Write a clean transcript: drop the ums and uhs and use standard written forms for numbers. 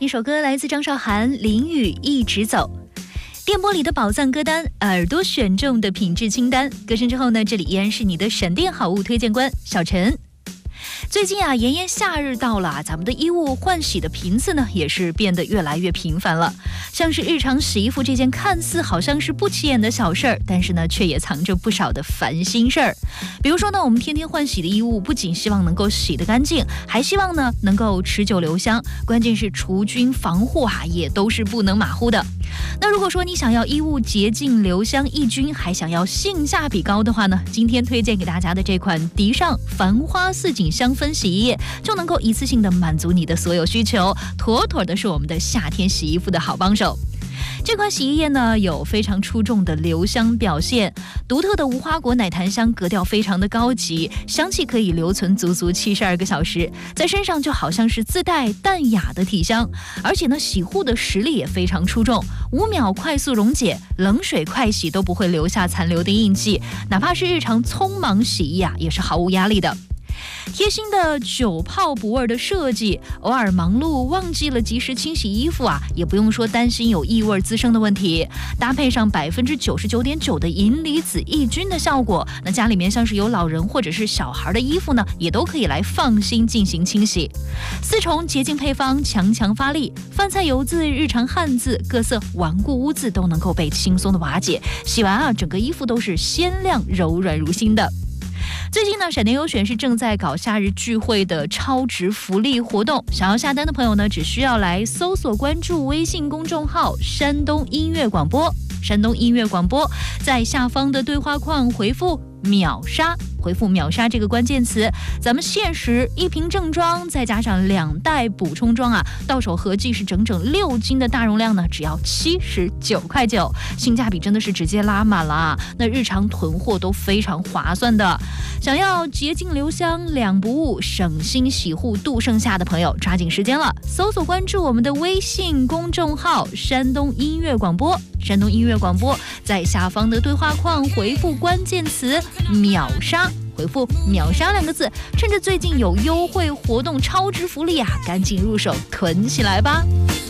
一首歌来自张韶涵，淋雨一直走。电波里的宝藏歌单，耳朵选中的品质清单。歌声之后呢，这里依然是你的闪电好物推荐官小陈。最近啊，炎炎夏日到了，咱们的衣物换洗的频次呢，也是变得越来越频繁了。像是日常洗衣服这件看似好像是不起眼的小事儿，但是呢，却也藏着不少的烦心事儿。比如说呢，我们天天换洗的衣物，不仅希望能够洗得干净，还希望呢能够持久留香。关键是除菌防护啊，也都是不能马虎的。那如果说你想要衣物洁净留香抑菌，还想要性价比高的话呢，今天推荐给大家的这款迪尚繁花似锦香氛洗衣液，就能够一次性的满足你的所有需求，妥妥的是我们的夏天洗衣服的好帮手。这款洗衣液呢，有非常出众的留香表现，独特的无花果奶檀香格调非常的高级，香气可以留存足足72个小时，在身上就好像是自带淡雅的体香，而且呢，洗护的实力也非常出众，5秒快速溶解，冷水快洗都不会留下残留的印记，哪怕是日常匆忙洗衣啊，也是毫无压力的。贴心的久泡不味的设计，偶尔忙碌忘记了及时清洗衣服啊，也不用说担心有异味滋生的问题。搭配上99.9%的银离子抑菌的效果，那家里面像是有老人或者是小孩的衣服呢，也都可以来放心进行清洗。4重洁净配方，强发力，饭菜油渍、日常汗渍、各色顽固污渍都能够被轻松的瓦解。洗完啊，整个衣服都是鲜亮柔软如新的。最近呢，闪电优选是正在搞夏日聚会的超值福利活动，想要下单的朋友呢，只需要来搜索关注微信公众号山东音乐广播，山东音乐广播，在下方的对话框回复秒杀，回复秒杀这个关键词，咱们限时1瓶正装，再加上2袋补充装啊，到手合计是整整6斤的大容量呢，只要79块9，性价比真的是直接拉满了啊！那日常囤货都非常划算的。想要洁净留香2不误，省心洗护度剩下的朋友，抓紧时间了，搜索关注我们的微信公众号山东音乐广播，山东音乐广播，在下方的对话框回复关键词秒杀，回复秒杀2个字，趁着最近有优惠活动超值福利啊，赶紧入手囤起来吧。